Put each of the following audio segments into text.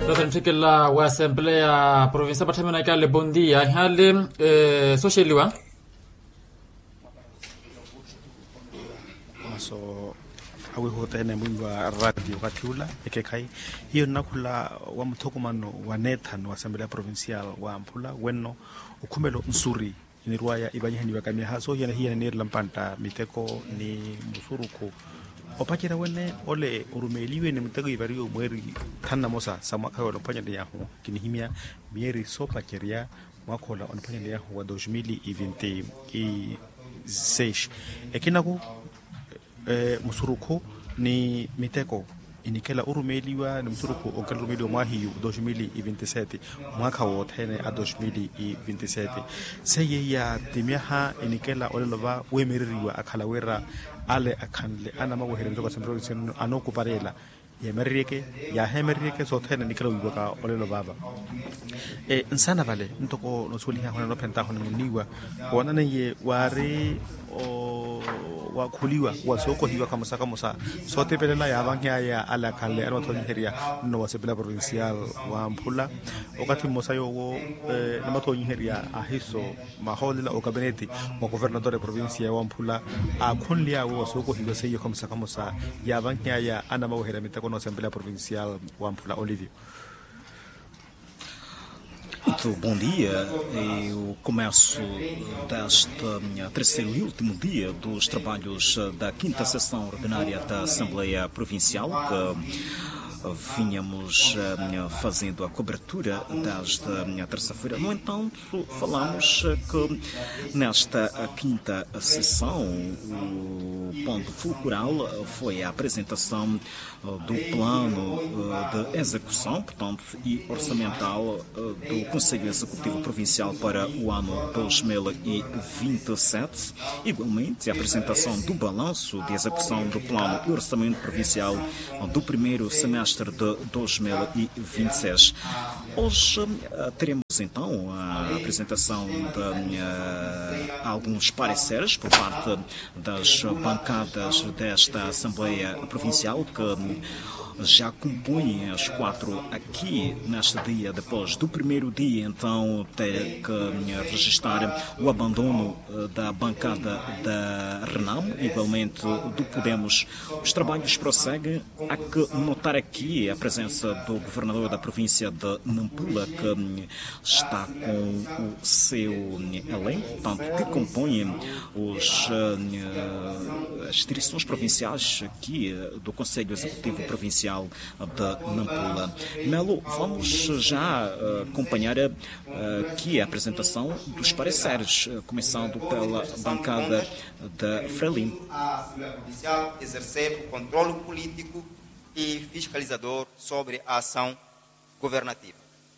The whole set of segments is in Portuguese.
Tatanfikila wa Assembleia Provincial Patamana Kale bom dia. Hali socialiwa. So awe hotene mwingwa radio katula ekekai hiyo nakula wa mtokomano wa Nethan wa Assembleia Provincial wa Ampula wenno ukumelo nsuri ni ruaya ibanyihani wakamia haso hiya ni lampanta miteko ni musuruko opakira wene ole urumeliwe ni mtego ivario mweri tanna mosa samaka wala panya de yahu kinihimia mieri sopa keria mwakola on panya de yahu wa 2026 ekinaku musuruko ni miteko inikela urumeliwa ni musuruko okela urumeliwa mwahi 2027 mwaka wote a 2027 seye ya timiaha inikela olelova wemeririwa akala wera ale akanle ana mawoherendo kwa sembro sino anoku parela ya hemerike so tena nikela wiboka olelova baba nsana vale ntoko no swali ha no penta hono niwa wana ye ware o wakuliwa wasoko hiwa kama saka musa sote pelela ya bangia ya ala kanle ano to nigeria no wasebela provincial wa Ampula wakati musa yo na to nigeria ahiso maholela o kabineti wa governador provincia wa Ampula akunlia wasoko hiwa seyo kama saka musa ya bangia ya ana mawohera mitako no Assembleia Provincial wa Ampula. Olívio. Muito bom dia. Eu começo deste terceiro e último dia dos trabalhos da quinta sessão ordinária da Assembleia Provincial, que vínhamos fazendo a cobertura desde a terça-feira. No entanto, falamos que nesta quinta sessão o ponto fulcral foi a apresentação do plano de execução, portanto, e orçamental do Conselho Executivo Provincial para o ano 2027. Igualmente, a apresentação do balanço de execução do plano e orçamento provincial do primeiro semestre de 2026. Hoje teremos então a apresentação de alguns pareceres por parte das bancadas desta Assembleia Provincial que já compõem as quatro aqui neste dia, depois do primeiro dia, então, ter que registrar o abandono da bancada da RENAM, igualmente do Podemos. Os trabalhos prosseguem. Há que notar aqui a presença do governador da província de Nampula, que está com o seu elenco, portanto, que compõem as direções provinciais aqui do Conselho Executivo Provincial de Nampula. Melo, vamos já acompanhar aqui a apresentação dos pareceres, começando pela bancada da Frelimo. A Assembleia Provincial exercer o controle político e fiscalizador sobre a ação governativa.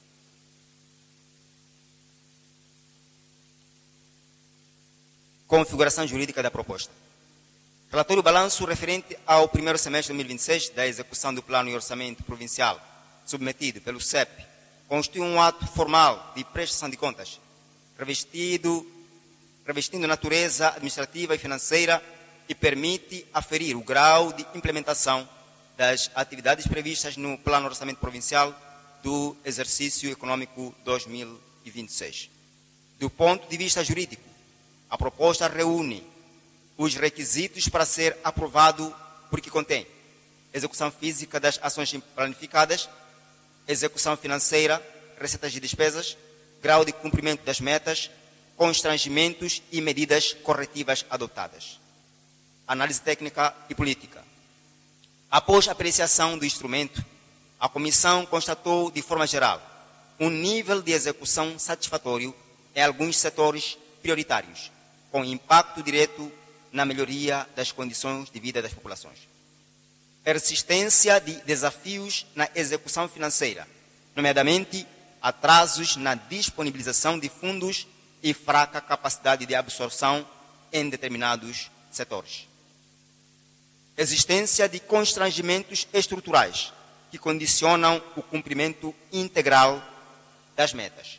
Configuração jurídica da proposta. Relatório balanço referente ao primeiro semestre de 2026 da execução do Plano e Orçamento Provincial, submetido pelo CEP, constitui um ato formal de prestação de contas, revestindo natureza administrativa e financeira e permite aferir o grau de implementação das atividades previstas no Plano Orçamento Provincial do exercício econômico 2026. Do ponto de vista jurídico, a proposta reúne os requisitos para ser aprovado porque contém execução física das ações planificadas, execução financeira, receitas e despesas, grau de cumprimento das metas, constrangimentos e medidas corretivas adotadas. Análise técnica e política. Após a apreciação do instrumento, a Comissão constatou, de forma geral, um nível de execução satisfatório em alguns setores prioritários, com impacto direto na melhoria das condições de vida das populações. Persistência de desafios na execução financeira, nomeadamente atrasos na disponibilização de fundos e fraca capacidade de absorção em determinados setores. Existência de constrangimentos estruturais que condicionam o cumprimento integral das metas.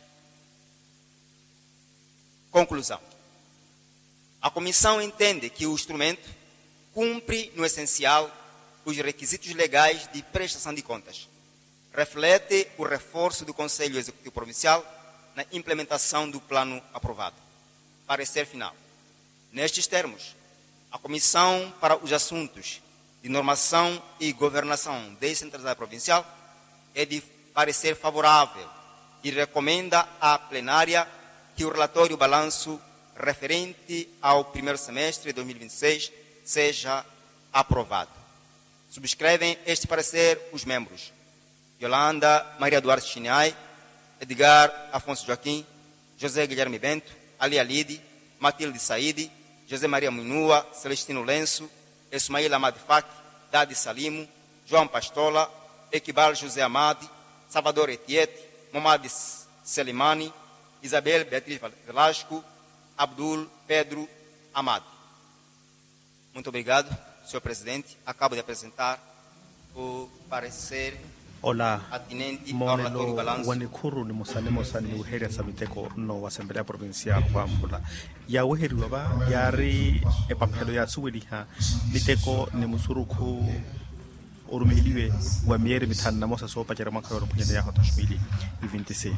Conclusão. A Comissão entende que o instrumento cumpre, no essencial, os requisitos legais de prestação de contas, reflete o reforço do Conselho Executivo Provincial na implementação do plano aprovado. Parecer final. Nestes termos, a Comissão para os Assuntos de Normação e Governação Descentralizada Provincial é de parecer favorável e recomenda à plenária que o relatório balanço referente ao primeiro semestre de 2026 seja aprovado. Subscrevem este parecer os membros Yolanda Maria Duarte Chiniai, Edgar Afonso Joaquim, José Guilherme Bento, Ali Alide, Matilde Saide, José Maria Munua, Celestino Lenço, Ismail Ahmad Fak, Dadi Salimo, João Pastola, Equibal José Amadi, Salvador Etiete, Momad Selimani, Isabel Beatriz Velasco, Abdul Pedro Amadi. Muito obrigado, senhor presidente. Acabo de apresentar o parecer atinente ao relatório balanço. Wanikuru ni musane uheria samiteko no Assembleia Provincial kwa Mbula. Ya uheri waba yari epapelo ya suweliha miteko ni musuruku urumiliwe wa mieri mitano na mosa sopa jara mwaka wa rupunyene ya hota 2026.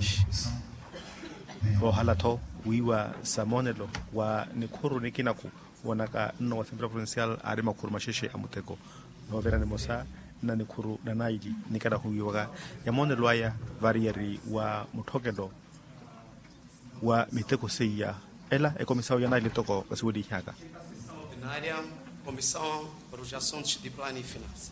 Halato wiwa samonelo wa nikuru nikinaku wanaka no wa Assembleia Provincial arima kurumasheshe amuteko. Novera ni mosa na nikuru na naiji nikada huiwaga yamonelo aya varieri wa mutogelo wa miteko seia ela é comissão já ele tocou a sua dica. Ordinária, Comissão para os Assuntos de Plano e Finanças.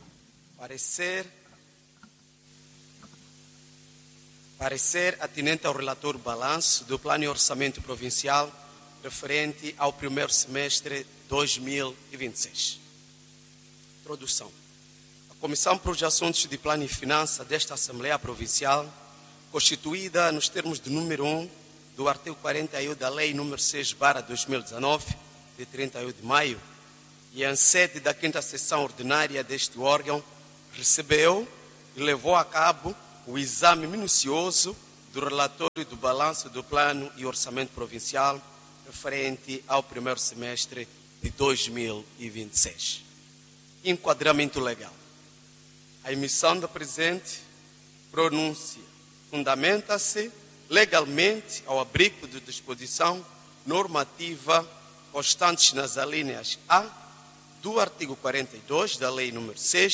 Parecer atinente ao relator balanço do Plano e Orçamento Provincial referente ao primeiro semestre 2026. Introdução. A Comissão para os Assuntos de Plano e Finanças desta Assembleia Provincial, constituída nos termos do número 1 do artigo 41 da Lei nº 6/2019, de 31 de maio, e em sede da 5ª sessão ordinária deste órgão, recebeu e levou a cabo o exame minucioso do relatório do balanço do Plano e Orçamento Provincial referente ao primeiro semestre de 2026. Enquadramento legal. A emissão da presente pronúncia fundamenta-se legalmente ao abrigo de disposição normativa constantes nas alíneas A do artigo 42 da Lei nº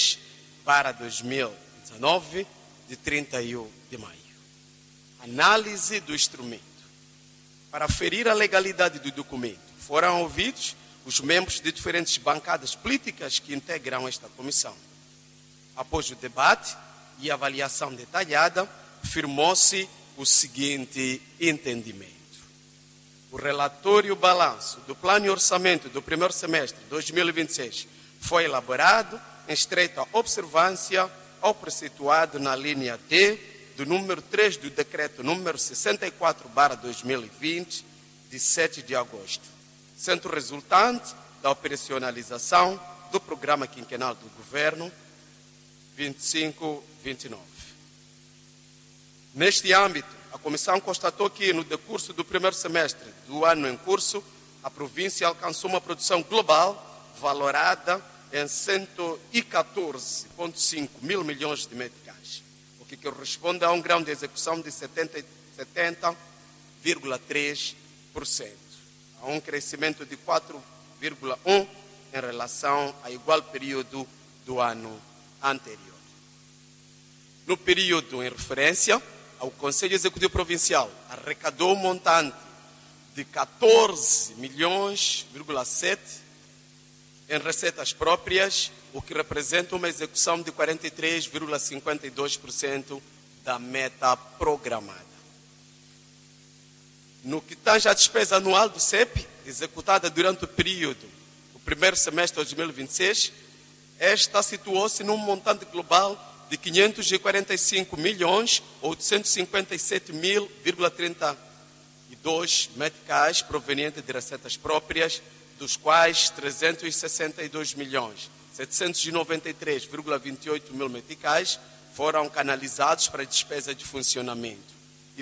6/2019, de 31 de maio. Análise do instrumento. Para aferir a legalidade do documento, foram ouvidos os membros de diferentes bancadas políticas que integram esta comissão. Após o debate e avaliação detalhada, firmou-se o seguinte entendimento. O relatório balanço do Plano e Orçamento do primeiro semestre de 2026 foi elaborado em estreita observância ao preceituado na linha D do número 3 do Decreto número 64/2020, de 7 de agosto, sendo resultante da operacionalização do Programa Quinquenal do Governo 25-29. Neste âmbito, a Comissão constatou que, no decurso do primeiro semestre do ano em curso, a província alcançou uma produção global valorada em 114,5 mil milhões de meticais, o que corresponde a um grau de execução de 70,3%, a um crescimento de 4,1% em relação ao igual período do ano anterior. No período em referência, o Conselho Executivo Provincial arrecadou um montante de 14,7 milhões em receitas próprias, o que representa uma execução de 43,52% da meta programada. No que tange à despesa anual do CEP, executada durante o período, o primeiro semestre de 2026, esta situou-se num montante global de 545.857.032 meticais provenientes de receitas próprias, dos quais 362.793,28 mil meticais foram canalizados para despesa de funcionamento e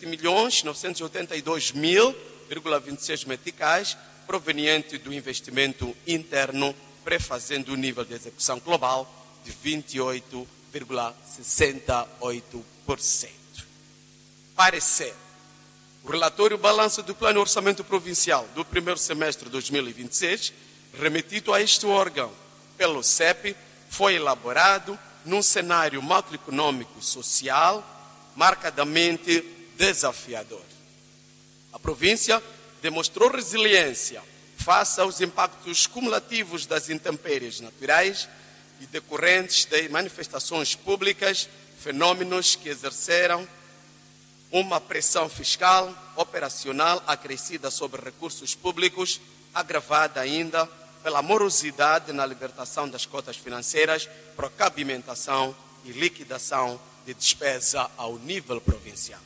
27.982.026 meticais provenientes do investimento interno, prefazendo o nível de execução global de 28,5%. 2,68%. Parecer. O relatório Balanço do Plano Orçamento Provincial do primeiro semestre de 2026, remetido a este órgão pelo CEP, foi elaborado num cenário macroeconômico e social marcadamente desafiador. A província demonstrou resiliência face aos impactos cumulativos das intempéries naturais e decorrentes de manifestações públicas, fenômenos que exerceram uma pressão fiscal, operacional acrescida sobre recursos públicos, agravada ainda pela morosidade na libertação das cotas financeiras, procabimentação e liquidação de despesa ao nível provincial.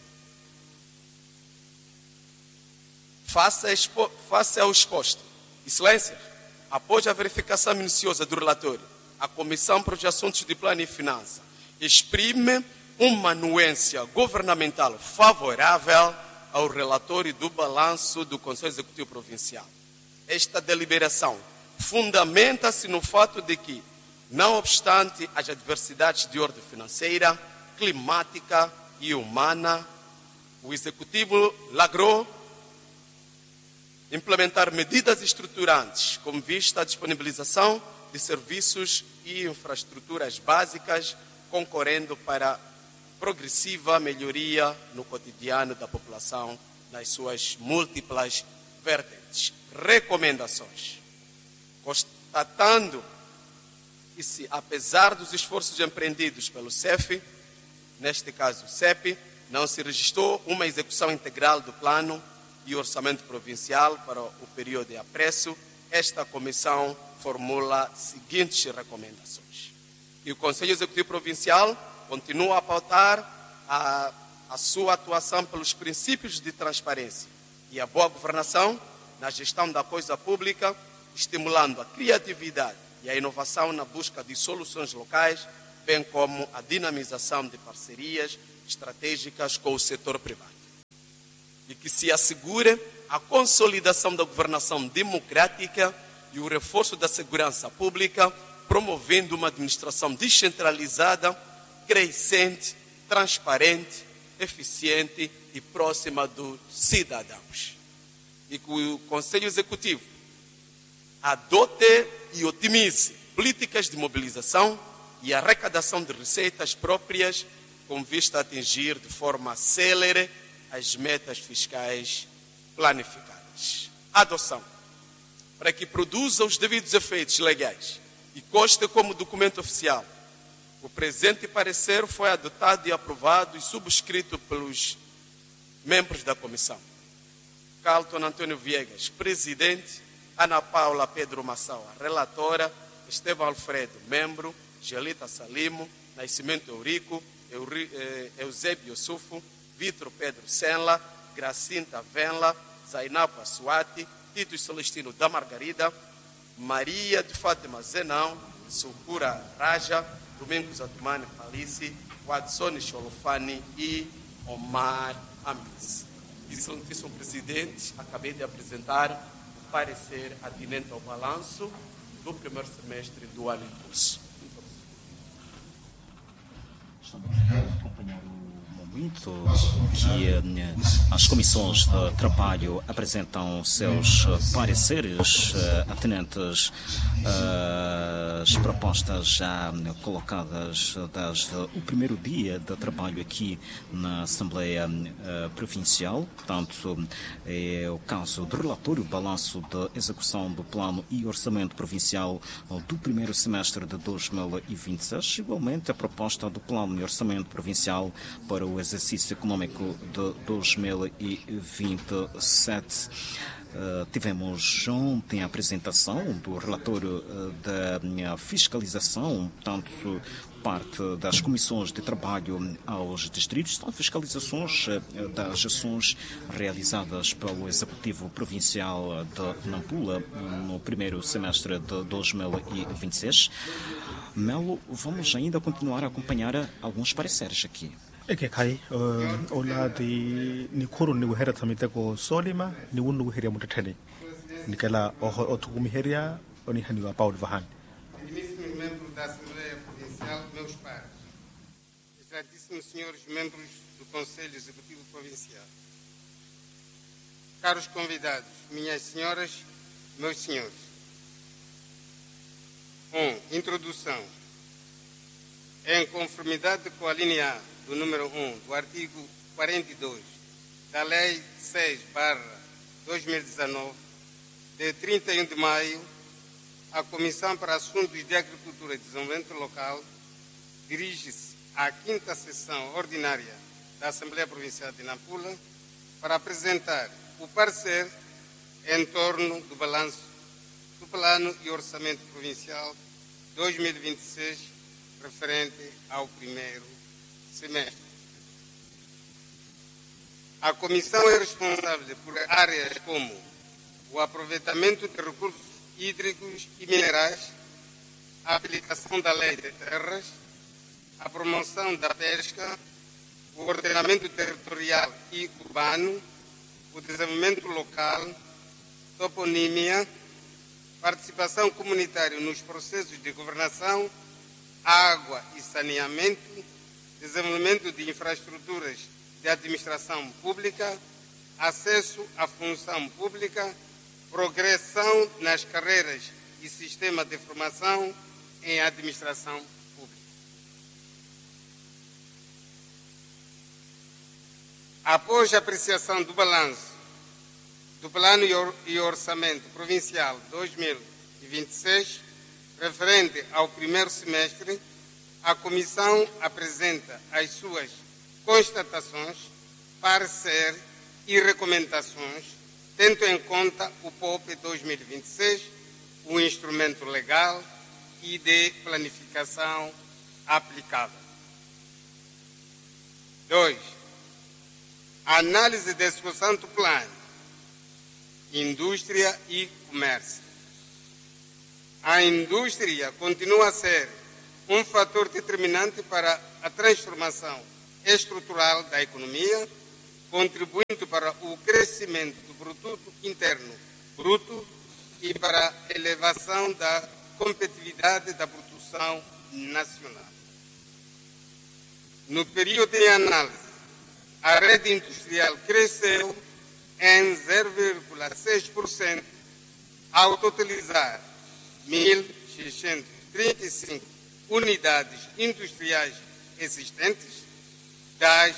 Face ao exposto, Excelências, após a verificação minuciosa do relatório, a Comissão para os Assuntos de Plano e Finança exprime uma anuência governamental favorável ao relatório do balanço do Conselho Executivo Provincial. Esta deliberação fundamenta-se no fato de que, não obstante as adversidades de ordem financeira, climática e humana, o Executivo logrou implementar medidas estruturantes com vista à disponibilização de serviços e infraestruturas básicas, concorrendo para progressiva melhoria no cotidiano da população nas suas múltiplas vertentes. Recomendações. Constatando que, apesar dos esforços empreendidos pelo CEF, neste caso o CEP, não se registrou uma execução integral do plano e orçamento provincial para o período de apreço, esta comissão formula seguintes recomendações. E o Conselho Executivo Provincial continua a pautar a sua atuação pelos princípios de transparência e a boa governação na gestão da coisa pública, estimulando a criatividade e a inovação na busca de soluções locais, bem como a dinamização de parcerias estratégicas com o setor privado. E que se assegure a consolidação da governação democrática e o reforço da segurança pública, promovendo uma administração descentralizada, crescente, transparente, eficiente e próxima dos cidadãos. E que o Conselho Executivo adote e otimize políticas de mobilização e arrecadação de receitas próprias com vista a atingir de forma célere as metas fiscais planificadas. Adoção. Para que produza os devidos efeitos legais e conste como documento oficial, o presente parecer foi adotado e aprovado e subscrito pelos membros da comissão. Carlton Antônio Viegas, presidente, Ana Paula Pedro Massaua, relatora, Estevão Alfredo, membro, Gelita Salimo, Nascimento Eurico, Eusébio Sufo, Vitor Pedro Senla, Gracinta Venla, Zainapo Assuati, Tito Celestino da Margarida, Maria de Fátima Zenão, Sukura Raja, Domingos Atumani Palice, Watson Cholofani e Omar Amis. Excelentíssimo Presidente, acabei de apresentar o parecer atinente ao balanço do primeiro semestre do ano em curso. Estamos a acompanhar o momento que as comissões de trabalho apresentam seus pareceres atinentes às propostas já colocadas desde o primeiro dia de trabalho aqui na Assembleia Provincial. Portanto, é o caso do relatório balanço de execução do Plano e Orçamento Provincial do primeiro semestre de 2026, igualmente a proposta do Plano e Orçamento Provincial para o exercício econômico de 2027. Tivemos ontem a apresentação do relatório da fiscalização, portanto, parte das comissões de trabalho aos distritos, são fiscalizações das ações realizadas pelo Executivo Provincial de Nampula no primeiro semestre de 2026. Melo, vamos ainda continuar a acompanhar alguns pareceres aqui. Eke kai ola di ni kuru ni wehera tamite ko solima ni wunu weheria mutatani ni kala otuku miheria oni hani wa Paulo Vahan. Digníssimos membros da Assembleia Provincial, meus pares. Excelentíssimos senhores membros do Conselho Executivo Provincial, caros convidados, minhas senhoras, meus senhores. Introdução. Em conformidade com a linha A do número 1 do artigo 42 da Lei 6/2019, de 31 de maio, a Comissão para Assuntos de Agricultura e Desenvolvimento Local dirige-se à 5ª sessão ordinária da Assembleia Provincial de Nampula para apresentar o parecer em torno do balanço do Plano e Orçamento Provincial 2026, referente ao primeiro semestre. A Comissão é responsável por áreas como o aproveitamento de recursos hídricos e minerais, a aplicação da Lei de Terras, a promoção da pesca, o ordenamento territorial e urbano, o desenvolvimento local, toponímia, participação comunitária nos processos de governação, água e saneamento, desenvolvimento de infraestruturas de administração pública, acesso à função pública, progressão nas carreiras e sistema de formação em administração pública. Após a apreciação do balanço do Plano e Orçamento Provincial 2026, referente ao primeiro semestre, a Comissão apresenta as suas constatações, parecer e recomendações, tendo em conta o POP 2026, o instrumento legal e de planificação aplicável. 2. Análise da execução do plano, indústria e comércio. A indústria continua a ser um fator determinante para a transformação estrutural da economia, contribuindo para o crescimento do produto interno bruto e para a elevação da competitividade da produção nacional. No período de análise, a rede industrial cresceu em 0,6% ao totalizar 1.635 unidades industriais existentes, das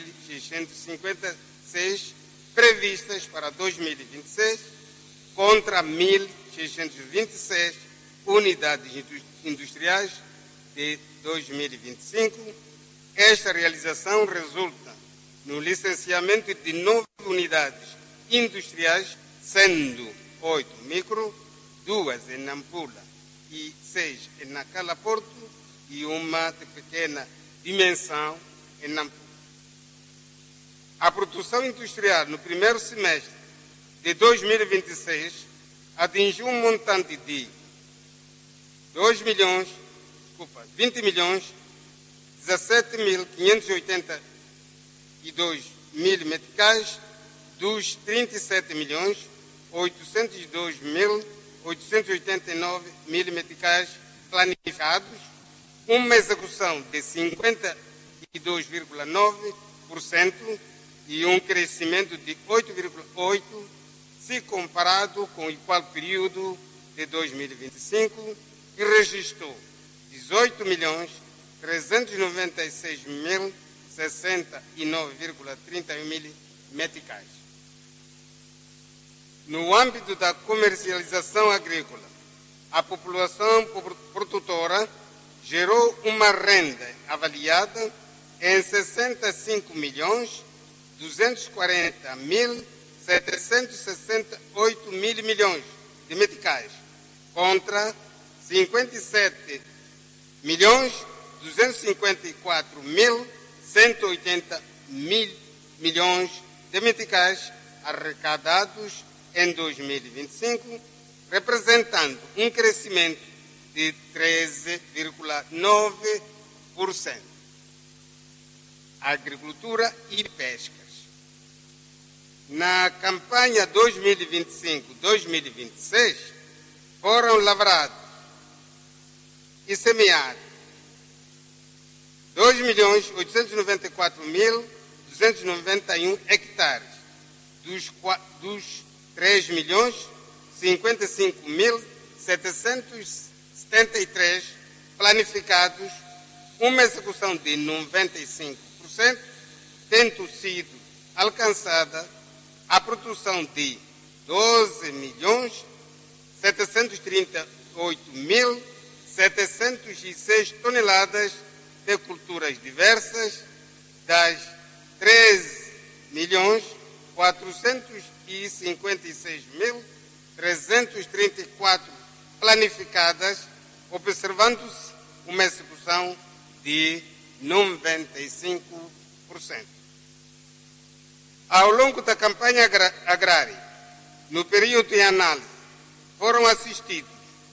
1.656 previstas para 2026, contra 1.626 unidades industriais de 2025. Esta realização resulta no licenciamento de 9 unidades industriais, sendo 8 micro, 2 em Nampula e 6 em Nacala Porto e uma de pequena dimensão em Nampula. A produção industrial no primeiro semestre de 2026 atingiu um montante de 20.17.582 mil meticais, dos 37.802.889 mil meticais planificados, uma execução de 52,9% e um crescimento de 8,8% se comparado com o igual período de 2025, que registrou 18.396.069,31 mil meticais. No âmbito da comercialização agrícola, a população produtora gerou uma renda avaliada em 65.240.768 mil milhões de meticais, contra 57.254.180 mil milhões de meticais arrecadados em 2025, representando um crescimento de 13,9%. Agricultura e pescas. Na campanha 2025-2026, foram lavrados e semeados 2.894.291 hectares, dos 3.055.773 planificados, uma execução de 95%, tendo sido alcançada a produção de 12.738.706 toneladas de culturas diversas, das 13.456.334 planificadas, observando-se uma execução de 95%. Ao longo da campanha agrária, no período em análise, foram assistidos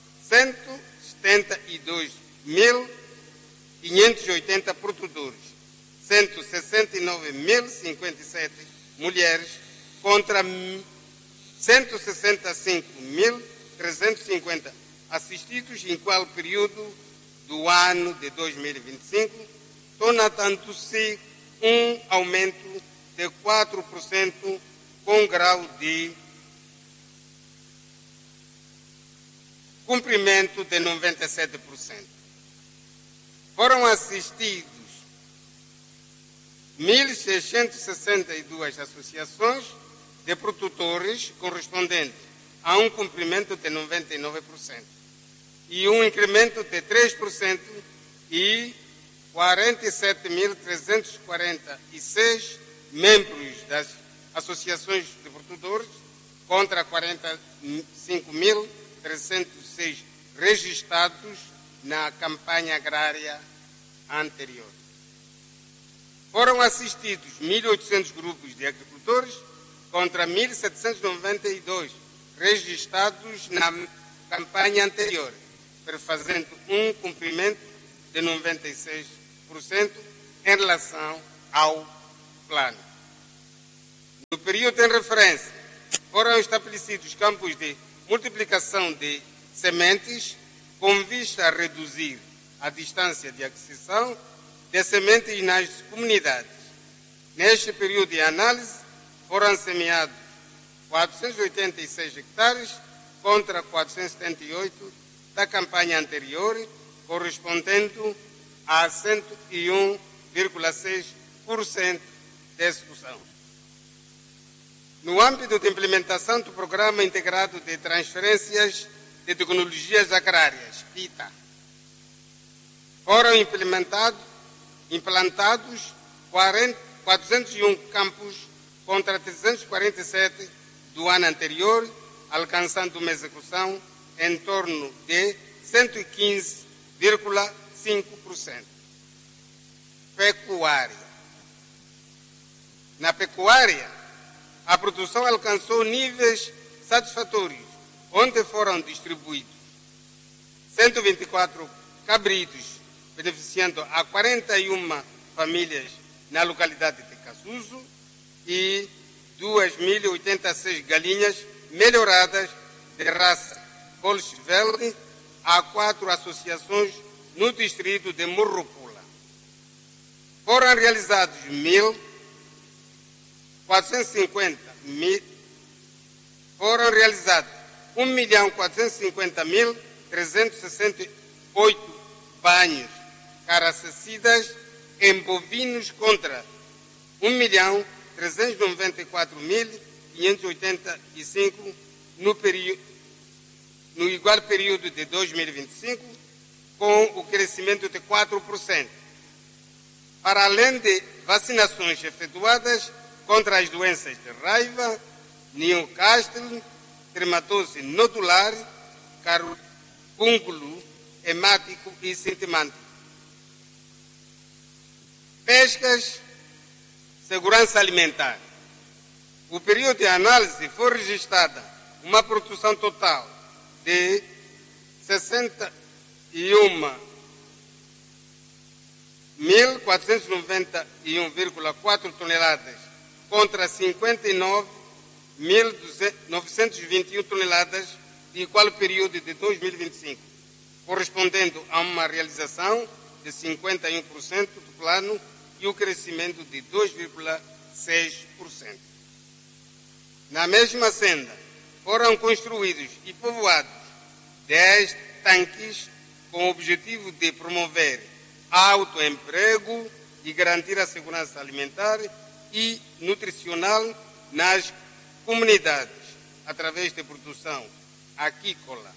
172.580 produtores, 169.057 mulheres, contra 165.350 assistidos em qual período do ano de 2025, tornando-se um aumento de 4% com grau de cumprimento de 97%. Foram assistidos 1.662 associações de produtores, correspondente a um cumprimento de 99%, e um incremento de 3%, e 47.346 membros das associações de produtores, contra 45.306 registrados na campanha agrária anterior. Foram assistidos 1.800 grupos de agricultores, contra 1.792 registrados na campanha anterior, fazendo um cumprimento de 96% em relação ao plano. No período em referência, foram estabelecidos campos de multiplicação de sementes com vista a reduzir a distância de aquisição de sementes nas comunidades. Neste período de análise, foram semeados 486 hectares contra 478 da campanha anterior, correspondendo a 101,6% de execução. No âmbito de implementação do Programa Integrado de Transferências de Tecnologias Agrárias, PITA, foram implantados 401 campos contra 347 do ano anterior, alcançando uma execução em torno de 115,5%. Pecuária. Na pecuária, a produção alcançou níveis satisfatórios, onde foram distribuídos 124 cabritos, beneficiando a 41 famílias na localidade de Casuso, e 2.086 galinhas melhoradas de raça Colchevelde a 4 associações no distrito de Morropula. Foram realizados 1.450.368 banhos caracecidas em bovinos contra 1.394.585 no igual período de 2025, com o crescimento de 4%. Para além de vacinações efetuadas contra as doenças de raiva, Newcastle, trematose nodular, carbúnculo hemático e sintomático. Pescas, segurança alimentar. O período de análise foi registrada uma produção total de 61.491,4 toneladas contra 59.921 toneladas de igual período de 2025, correspondendo a uma realização de 51% do plano e o crescimento de 2,6%. Na mesma senda, foram construídos e povoados 10 tanques com o objetivo de promover autoemprego e garantir a segurança alimentar e nutricional nas comunidades, através de produção aquícola.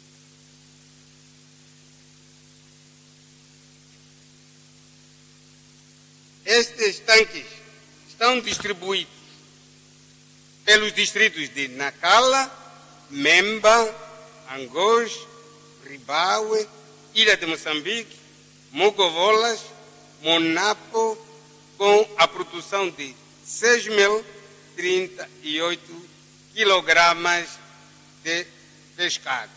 Estes tanques estão distribuídos pelos distritos de Nacala, Memba, Angoz, Ribaue, Ilha de Moçambique, Mogovolas, Monapo, com a produção de 6.038 quilogramas de pescado.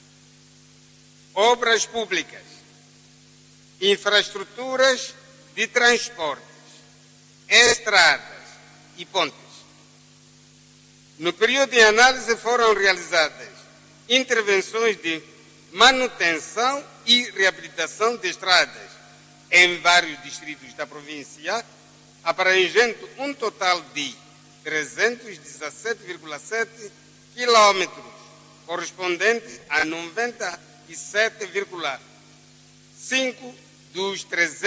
Obras públicas, infraestruturas de transportes, estradas e pontes. No período de análise foram realizadas intervenções de manutenção e reabilitação de estradas em vários distritos da província, abrangendo um total de 317,7 quilômetros, correspondente a 97,5% dos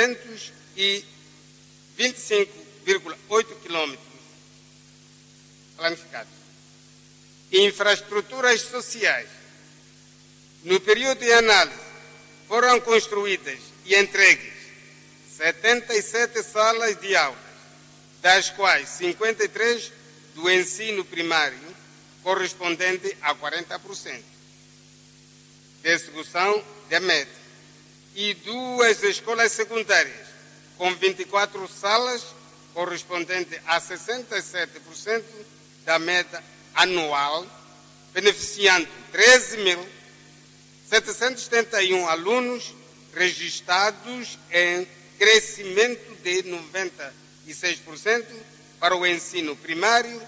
325,8 quilômetros planificados. Infraestruturas sociais. No período de análise, foram construídas e entregues 77 salas de aulas, das quais 53 do ensino primário, correspondente a 40% de execução da meta, e 2 escolas secundárias, com 24 salas, correspondente a 67% da meta anual, beneficiando 13.771 alunos registrados em crescimento de 96% para o ensino primário